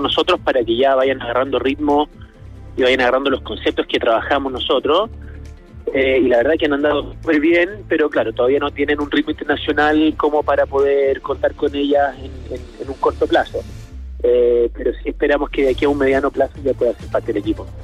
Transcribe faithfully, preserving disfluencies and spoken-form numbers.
nosotros para que ya vayan agarrando ritmo y vayan agarrando los conceptos que trabajamos nosotros. Eh, y la verdad que han andado súper bien, pero claro, todavía no tienen un ritmo internacional como para poder contar con ellas en, en, en un corto plazo. Eh, pero sí esperamos que de aquí a un mediano plazo ya pueda ser parte del equipo.